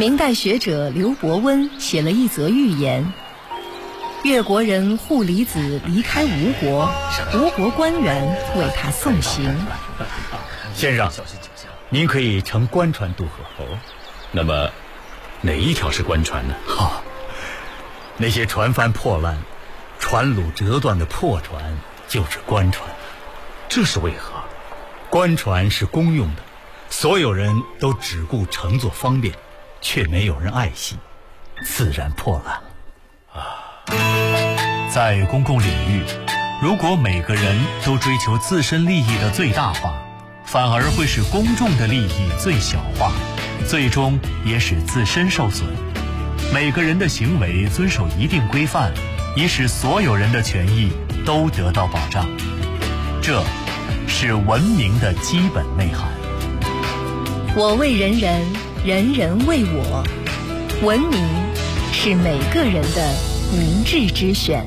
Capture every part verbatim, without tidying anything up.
明代学者刘伯温写了一则寓言：越国人护离子离开吴国，吴国官员为他送行。 先生，您可以乘官船渡河。 哦，那么哪一条是官船呢？ 哈、哦，那些船帆破烂、船橹折断的破船就是官船。 这是为何？ 官船是公用的，所有人都只顾乘坐方便，却没有人爱惜，自然破烂了。 啊，在公共领域，如果每个人都追求自身利益的最大化，反而会使公众的利益最小化，最终也使自身受损。每个人的行为遵守一定规范，以使所有人的权益都得到保障。这是文明的基本内涵。 我为人人，人人为我。文明是每个人的明智之选。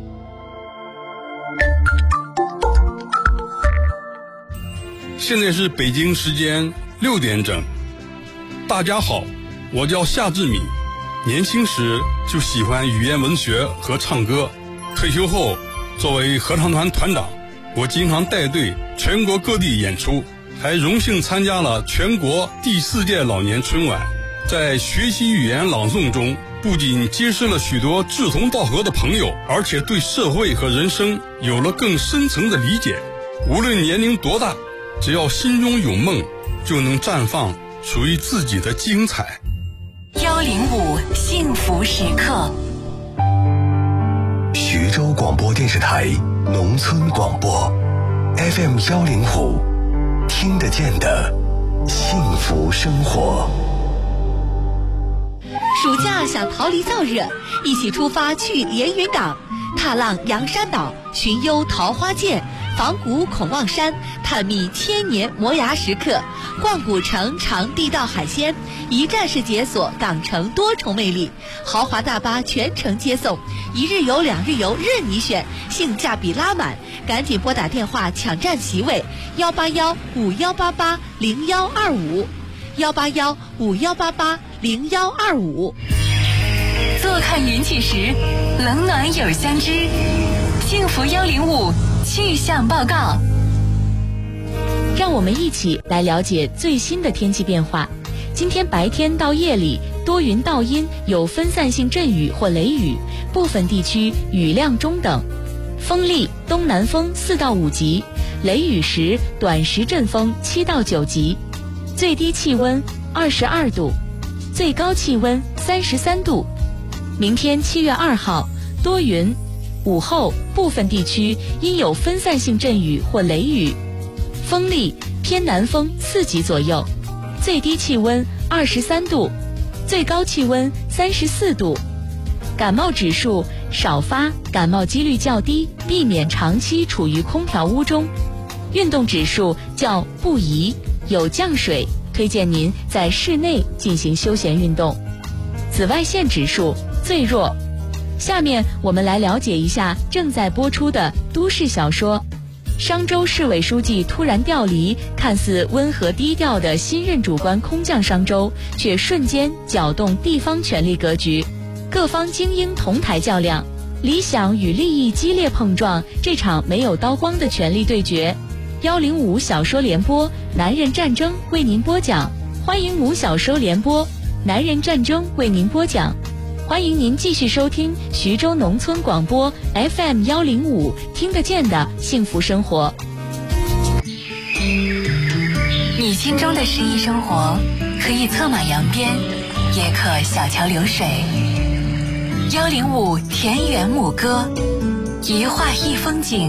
现在是北京时间六点整。大家好，我叫夏志敏，年轻时就喜欢语言文学和唱歌，退休后作为合唱团团长，我经常带队全国各地演出，还荣幸参加了全国第四届老年春晚。在学习语言朗诵中，不仅结识了许多志同道合的朋友，而且对社会和人生有了更深层的理解。无论年龄多大，只要心中有梦，就能绽放属于自己的精彩。 幺零五幸福时刻， 徐州广播电视台农村广播 F M 幺零五，听得见的幸福生活。 暑假想逃离燥热，一起出发去连云港，踏浪洋山岛，寻幽桃花涧，访古孔望山，探秘千年磨牙时刻，逛古城尝地道海鲜，一站式解锁港城多重魅力。豪华大巴全程接送，一日游两日游任你选，性价比拉满。赶紧拨打电话抢占席位，幺八幺五幺八八零幺二五，幺八幺五幺八八零幺二五。 坐看云起时，冷暖有相知。幸福幺零五气象报告， 让我们一起来了解最新的天气变化。今天白天到夜里多云到阴，有分散性阵雨或雷雨，部分地区雨量中等，风力东南风四到五级，雷雨时短时阵风七到九级，最低气温二十二度，最高气温三十三度。明天七月二号多云，午后部分地区因有分散性阵雨或雷雨，风力偏南风四级左右，最低气温二十三度，最高气温三十四度。感冒指数少发，感冒几率较低，避免长期处于空调屋中。运动指数较不宜，有降水，推荐您在室内进行休闲运动。紫外线指数最弱。下面我们来了解一下正在播出的都市小说。商州市委书记突然调离，看似温和低调的新任主官空降商州，却瞬间搅动地方权力格局，各方精英同台较量，理想与利益激烈碰撞，这场没有刀光的权力对决。幺零五小说联播男人战争为您播讲，欢迎五小说联播男人战争为您播讲。欢迎您继续收听徐州农村广播 F M 幺零五，听得见的幸福生活。 你心中的诗意生活，可以策马扬鞭，也可小桥流水。幺零五田园牧歌，一画一风景，